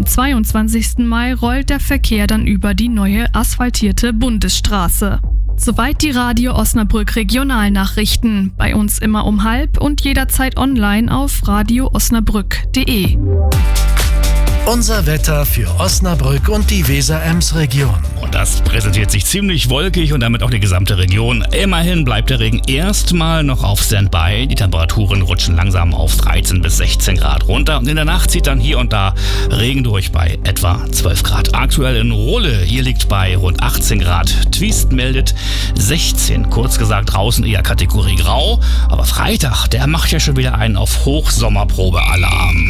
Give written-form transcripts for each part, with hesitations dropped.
Am 22. Mai rollt der Verkehr dann über die neue asphaltierte Bundesstraße. Soweit die Radio Osnabrück Regionalnachrichten. Bei uns immer um 12:30 und jederzeit online auf radioosnabrück.de. Unser Wetter für Osnabrück und die Weser-Ems-Region. Und das präsentiert sich ziemlich wolkig und damit auch die gesamte Region. Immerhin bleibt der Regen erstmal noch auf Standby. Die Temperaturen rutschen langsam auf 13 bis 16 Grad runter. Und in der Nacht zieht dann hier und da Regen durch bei etwa 12 Grad. Aktuell in Rulle, hier liegt bei rund 18 Grad. Twiest meldet 16. Kurz gesagt draußen eher Kategorie Grau. Aber Freitag, der macht ja schon wieder einen auf Hochsommerprobe-Alarm.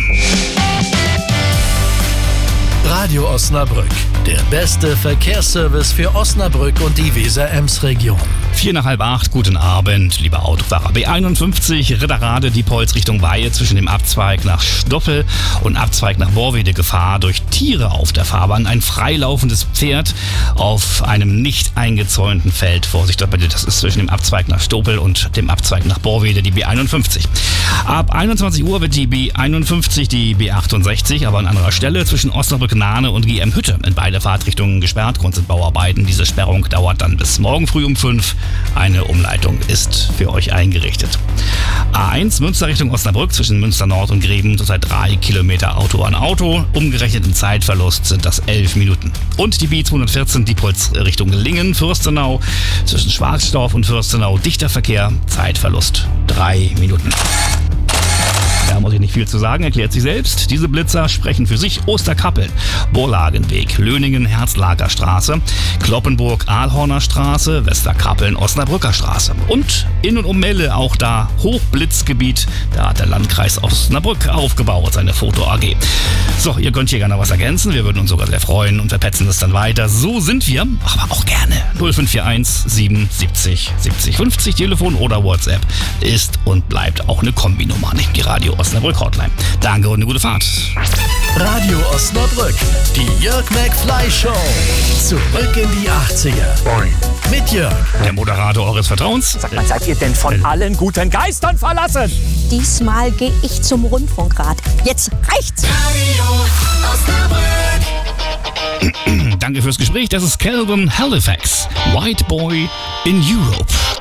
Radio Osnabrück, der beste Verkehrsservice für Osnabrück und die Weser-Ems-Region. 7:45, guten Abend, lieber Autofahrer. B51, Ritterrade, Diepholz Richtung Weihe zwischen dem Abzweig nach Stoppel und Abzweig nach Borwede Gefahr durch Tiere auf der Fahrbahn. Ein freilaufendes Pferd auf einem nicht eingezäunten Feld. Vorsicht, das ist zwischen dem Abzweig nach Stoppel und dem Abzweig nach Borwede, die B51. Ab 21 Uhr wird die B51, die B68, aber an anderer Stelle zwischen Osnabrück-Nahne und GM-Hütte in beide Fahrtrichtungen gesperrt. Grund sind Bauarbeiten. Diese Sperrung dauert dann bis morgen früh um 5. Eine Umleitung ist für euch eingerichtet. A1 Münster Richtung Osnabrück zwischen Münster Nord und Greven zurzeit 3 Kilometer Auto an Auto. Umgerechnet im Zeitverlust sind das 11 Minuten. Und die B214 Diepholz Richtung Lingen, Fürstenau zwischen Schwarzstorf und Fürstenau dichter Verkehr, Zeitverlust 3 Minuten. Da muss ich nicht viel zu sagen, erklärt sich selbst. Diese Blitzer sprechen für sich. Osterkappeln, Borlagenweg, Löningen, Herzlagerstraße, Kloppenburg, Ahlhorner Straße, Westerkappeln, Osnabrücker Straße. Und in und um Melle, auch da Hochblitzgebiet. Da hat der Landkreis Osnabrück aufgebaut, seine Foto AG. So, ihr könnt hier gerne was ergänzen. Wir würden uns sogar sehr freuen und verpetzen das dann weiter. So sind wir, aber auch gerne. 0541 77 70 50 Telefon oder WhatsApp ist und bleibt auch eine Kombinummer, nicht die Radio Osnabrück Hotline. Danke und eine gute Fahrt. Radio Osnabrück, die Jörg McFly Show. Zurück in die 80er. Mit Jörg. Der Moderator eures Vertrauens. Sag mal, seid ihr denn von allen guten Geistern verlassen? Diesmal gehe ich zum Rundfunkrat. Jetzt reicht's. Radio Osnabrück. Danke fürs Gespräch. Das ist Calvin Halifax. White Boy in Europe.